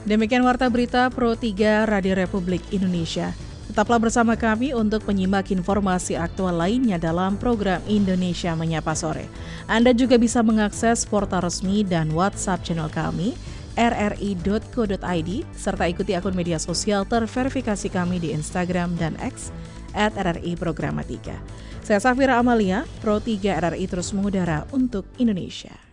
Demikian Warta Berita Pro 3 Radio Republik Indonesia. Tetaplah bersama kami untuk menyimak informasi aktual lainnya dalam program Indonesia Menyapa Sore. Anda juga bisa mengakses portal resmi dan WhatsApp channel kami, rri.co.id, serta ikuti akun media sosial terverifikasi kami di Instagram dan X, @RRI Programa 3. Saya Safira Amalia, Pro 3 RRI terus mengudara untuk Indonesia.